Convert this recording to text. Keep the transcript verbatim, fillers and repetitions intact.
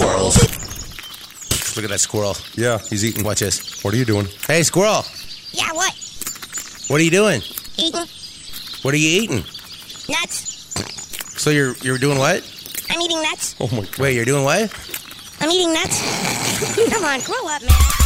squirrels. Look at that squirrel. Yeah, he's eating. Watch this. What are you doing? Hey, squirrel. Yeah, what? What are you doing? Eating What are you eating? nuts. So you're you're doing what? I'm eating nuts. Oh, my God. Wait, you're doing what? I'm eating nuts. Come on, grow up, man.